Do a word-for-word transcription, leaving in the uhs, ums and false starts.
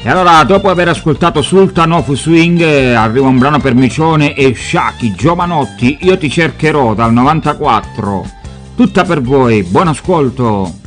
E allora, dopo aver ascoltato Sultan of Swing, arriva un brano per Micione e Sciacchi, Giovanotti, Io ti cercherò dal novantaquattro. Tutta per voi, buon ascolto!